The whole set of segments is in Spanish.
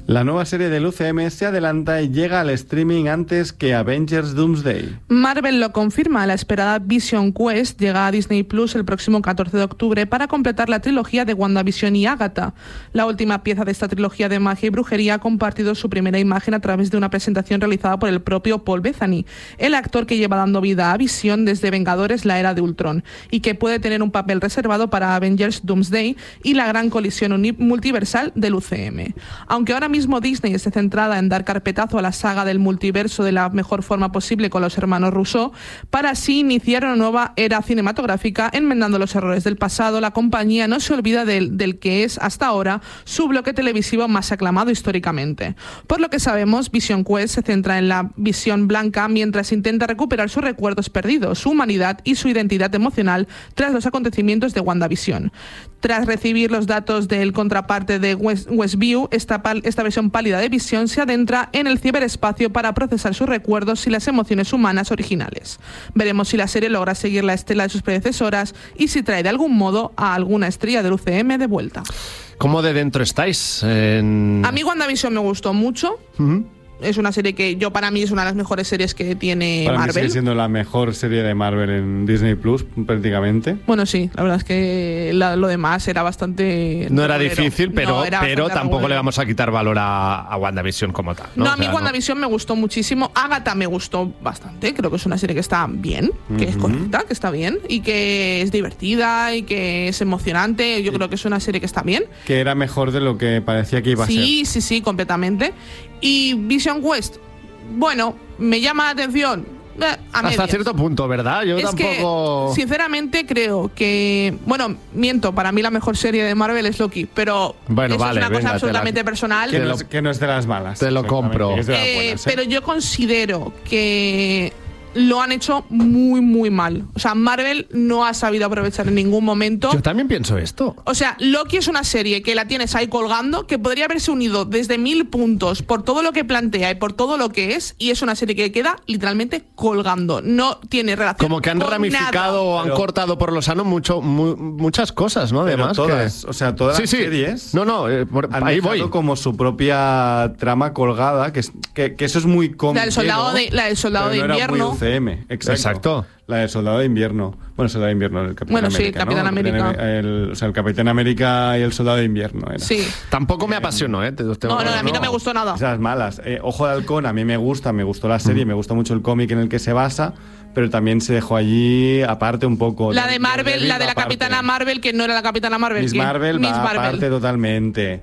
La nueva serie del UCM se adelanta y llega al streaming antes que Avengers Doomsday. Marvel lo confirma, la esperada Vision Quest llega a Disney Plus el próximo 14 de octubre para completar la trilogía de WandaVision y Agatha. La última pieza de esta trilogía de magia y brujería ha compartido su primera imagen a través de una presentación realizada por el propio Paul Bettany, el actor que lleva dando vida a Vision desde Vengadores, la Era de Ultron, y que puede tener un papel reservado para Avengers Doomsday y la gran colisión multiversal del UCM. Aunque ahora mismo Disney esté centrada en dar carpetazo a la saga del multiverso de la mejor forma posible con los hermanos Russo, para así iniciar una nueva era cinematográfica enmendando los errores del pasado, la compañía no se olvida del que es hasta ahora su bloque televisivo más aclamado históricamente. Por lo que sabemos, Vision Quest se centra en la Visión Blanca mientras intenta recuperar sus recuerdos perdidos, su humanidad y su identidad emocional tras los acontecimientos de WandaVision. Tras recibir los datos del contraparte de Westview, esta versión pálida de Visión se adentra en el ciberespacio para procesar sus recuerdos y las emociones humanas originales. Veremos si la serie logra seguir la estela de sus predecesoras y si trae de algún modo a alguna estrella del UCM de vuelta. ¿Cómo de dentro estáis? A mí WandaVision me gustó mucho. Uh-huh. Es una serie que para mí es una de las mejores series que tiene para Marvel. Mí sigue siendo la mejor serie de Marvel en Disney Plus, prácticamente. Bueno, sí, la verdad es que lo demás era bastante... No era difícil, pero tampoco regulero. Le vamos a quitar valor a WandaVision como tal. No, a mí WandaVision me gustó muchísimo. Agatha me gustó bastante. Creo que es una serie que está bien, que es correcta, que está bien y que es divertida y que es emocionante. Yo creo que es una serie que está bien. Que era mejor de lo que parecía que iba a ser. Sí, completamente. Y Vision Quest, bueno, me llama la atención. Hasta cierto punto, ¿verdad? Yo tampoco... que, sinceramente, creo que... Bueno, miento, para mí la mejor serie de Marvel es Loki, pero bueno, eso es una cosa absolutamente personal. Que no es de las malas. Te lo compro. Es de las buenas, pero yo considero que lo han hecho muy, muy mal. O sea, Marvel no ha sabido aprovechar en ningún momento. Yo también pienso esto. O sea, Loki es una serie que la tienes ahí colgando, que podría haberse unido desde 1000 puntos por todo lo que plantea y por todo lo que es, y es una serie que queda literalmente colgando. No tiene relación como que han ramificado o han cortado por lo sano muchas cosas, ¿no? Además, todas, todas las series han ahí voy. como su propia trama colgada, que eso es muy cómico. La del soldado de invierno. Exacto. La del Soldado de Invierno. Bueno, Soldado de Invierno, el Capitán América. Sí, el Capitán América. El Capitán América y el Soldado de Invierno. Era. Sí. Tampoco me apasionó, ¿eh? No, a mí no me gustó nada. Esas malas. Ojo de Halcón, a mí me gustó la serie, me gusta mucho el cómic en el que se basa, pero también se dejó allí aparte un poco. La de Marvel, la de la Capitana Marvel, que no era la Capitana Marvel. Miss Marvel aparte totalmente.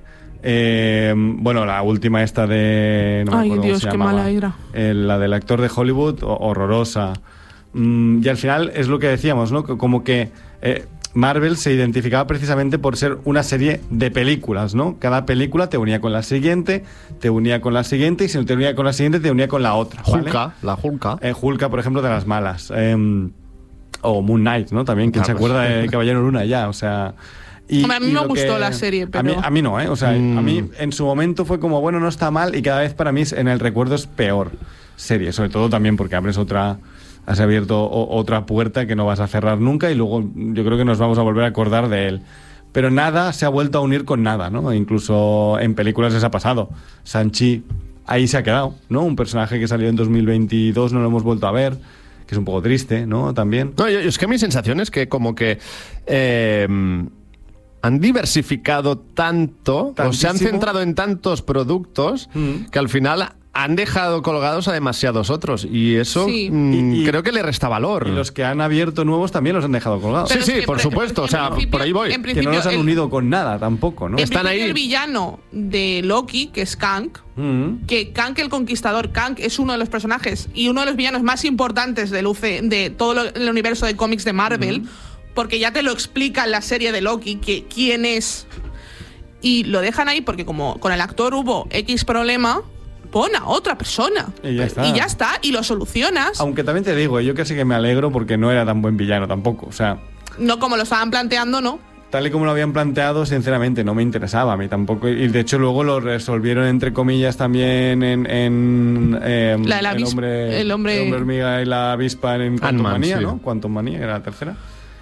Bueno, la última esta de... No me acuerdo Dios, cómo se qué llamaba. mala era. La del actor de Hollywood, horrorosa. Y al final es lo que decíamos, ¿no? Como que Marvel se identificaba precisamente por ser una serie de películas, ¿no? Cada película te unía con la siguiente, y si no te unía con la siguiente, te unía con la otra, ¿vale? La Hulka. Hulka, por ejemplo, de las malas. O Moon Knight, ¿no? También, ¿quién se acuerda de Caballero Luna ya? O sea... a mí me gustó la serie, pero... A mí no, ¿eh? O sea, a mí en su momento fue como, bueno, no está mal, y cada vez para mí en el recuerdo es peor serie, sobre todo también porque has abierto otra puerta que no vas a cerrar nunca, y luego yo creo que nos vamos a volver a acordar de él. Pero nada se ha vuelto a unir con nada, ¿no? Incluso en películas les ha pasado. Shang-Chi, ahí se ha quedado, ¿no? Un personaje que salió en 2022, no lo hemos vuelto a ver, que es un poco triste, ¿no? También. No, es que mi sensación es que como que... han diversificado tanto, o se han centrado en tantos productos que al final han dejado colgados a demasiados otros, y eso creo que le resta valor. Y los que han abierto nuevos también los han dejado colgados. Sí, por supuesto, o sea, por ahí voy. Que no los han unido con nada tampoco, ¿no? Están ahí. El villano de Loki, que es Kang, que Kang el Conquistador, Kang es uno de los personajes y uno de los villanos más importantes de todo el universo de cómics de Marvel, porque ya te lo explica en la serie de Loki que quién es, y lo dejan ahí porque como con el actor hubo X problema, pon a otra persona y ya está, y lo solucionas. Aunque también te digo, yo casi que me alegro porque no era tan buen villano tampoco, o sea, no como lo estaban planteando, ¿no. Tal y como lo habían planteado, sinceramente no me interesaba a mí tampoco, y de hecho luego lo resolvieron entre comillas también en el hombre hormiga y la avispa en Quantum Manía, ¿no? Quantum Manía era la tercera.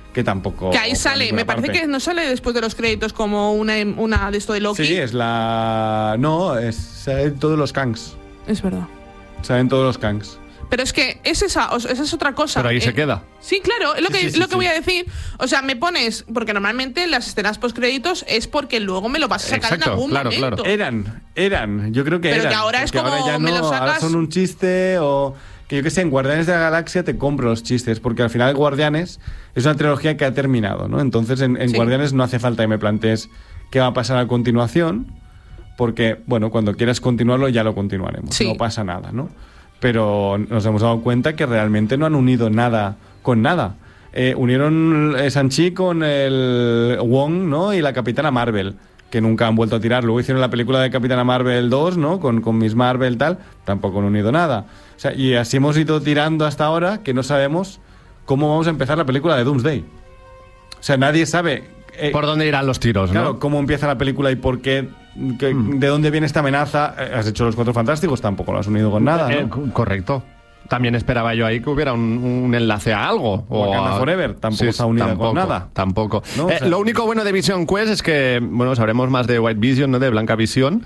que tampoco... Que ahí sale, me parece que no sale después de los créditos como una de esto de Loki. Sí, es la... No, salen todos los Kangs. Es verdad. Salen todos los Kangs. Pero es que esa es otra cosa. Pero ahí se queda. Sí, claro, es lo que voy a decir. O sea, me pones... Porque normalmente las escenas postcréditos es porque luego me lo vas a sacar en algún momento. Eran. Yo creo que pero eran. Que ahora es como ahora ya me lo sacas... Ahora son un chiste o... Que yo que sé, en Guardianes de la Galaxia te compro los chistes, porque al final Guardianes es una trilogía que ha terminado, ¿no? Entonces en Guardianes no hace falta que me plantees qué va a pasar a continuación, porque, bueno, cuando quieras continuarlo ya lo continuaremos. No pasa nada, ¿no? Pero nos hemos dado cuenta que realmente no han unido nada con nada. Unieron Shang-Chi con el Wong, ¿no? Y la Capitana Marvel, que nunca han vuelto a tirar. Luego hicieron la película de Capitana Marvel 2, ¿no? Con Miss Marvel, tal. Tampoco han unido nada. O sea, y así hemos ido tirando hasta ahora que no sabemos cómo vamos a empezar la película de Doomsday. O sea, nadie sabe... por dónde irán los tiros, ¿no? Claro, cómo empieza la película y por qué... ¿De dónde viene esta amenaza? Has hecho Los Cuatro Fantásticos, tampoco lo has unido con nada, ¿no? Correcto. También esperaba yo ahí que hubiera un enlace a algo. Wakanda Forever, tampoco está unida con nada. Tampoco. ¿No? Lo único bueno de Vision Quest es que, bueno, sabremos más de White Vision, ¿no? De Blanca Visión,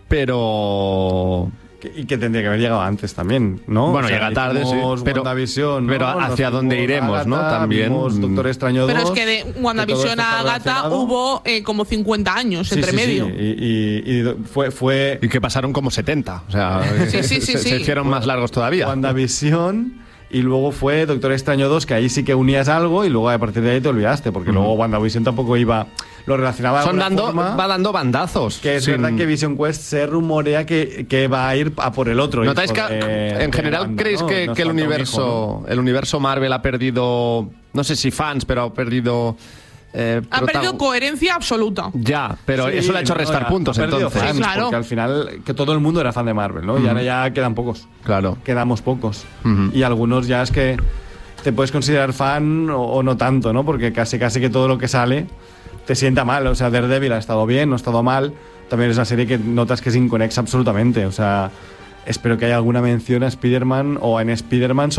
pero... Y que tendría que haber llegado antes también, ¿no? Bueno, llega tarde, sí. Pero hacia dónde iremos, Agatha, ¿no? También. Doctor Extraño 2. Pero es que de WandaVision a Agatha hubo como 50 años entre medio. Sí. Y fue... Y que pasaron como 70. O sea, se hicieron más largos todavía. WandaVision... Y luego fue Doctor Extraño 2, que ahí sí que unías algo y luego a partir de ahí te olvidaste, porque luego WandaVision tampoco iba... Lo relacionaba va dando bandazos. Que es verdad que Vision Quest se rumorea que va a ir a por el otro. ¿Notáis que en general Wanda, creéis que el universo Marvel ha perdido, no sé si fans, pero ha perdido... ha perdido coherencia absoluta. Ya, pero eso le ha hecho restar puntos, entonces. Fans, claro. Porque al final que todo el mundo era fan de Marvel, ¿no? Y ahora ya quedan pocos. Claro. Quedamos pocos. Y algunos ya es que te puedes considerar fan o no tanto, ¿no? Porque casi que todo lo que sale te sienta mal. O sea, Daredevil ha estado bien, no ha estado mal. También es una serie que notas que es inconexa absolutamente. O sea, espero que haya alguna mención a Spider-Man o en Spider-Man